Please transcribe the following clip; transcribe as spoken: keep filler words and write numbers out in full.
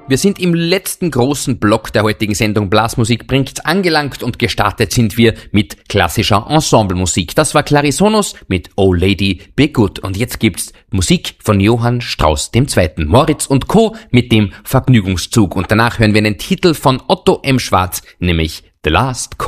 Wir sind im letzten großen Block der heutigen Sendung Blasmusik bringt's angelangt und gestartet sind wir mit klassischer Ensemblemusik. Das war Clarisonos mit Oh Lady Be Good und jetzt gibt's Musik von Johann Strauss der Zweite. Moritz und Co. mit dem Vergnügungszug und danach hören wir einen Titel von Otto M. Schwarz, nämlich The Last Call.